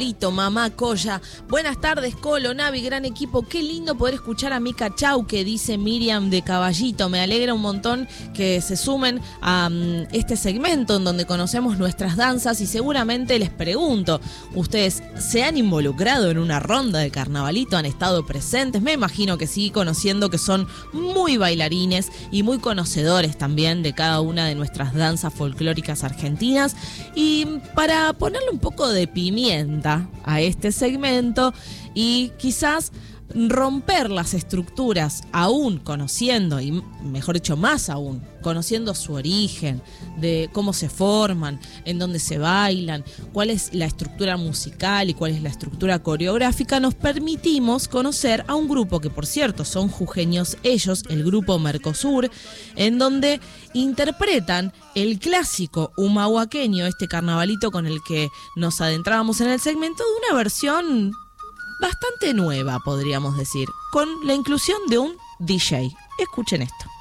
Mamá Coya, buenas tardes Colo, Navi, gran equipo, qué lindo poder escuchar a Mica Chau, que dice Miriam de Caballito, me alegra un montón que se sumen a este segmento en donde conocemos nuestras danzas y seguramente les pregunto, ¿ustedes se han involucrado en una ronda de carnavalito? ¿Han estado presentes? Me imagino que sí, conociendo que son muy bailarines y muy conocedores también de cada una de nuestras danzas folclóricas argentinas. Y para ponerle un poco de pimienta a este segmento y quizás romper las estructuras, aún conociendo, y mejor dicho más aún, conociendo su origen, de cómo se forman, en dónde se bailan, cuál es la estructura musical y cuál es la estructura coreográfica, nos permitimos conocer a un grupo que, por cierto, son jujeños ellos, el grupo Mercosur, en donde interpretan el clásico humahuaqueño, este carnavalito con el que nos adentrábamos en el segmento, de una versión bastante nueva, podríamos decir, con la inclusión de un DJ. Escuchen esto.